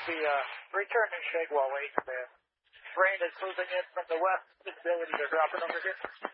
Copy. Return to Shagwell 8. The rain is moving in from the west. Visibility to drop it over here.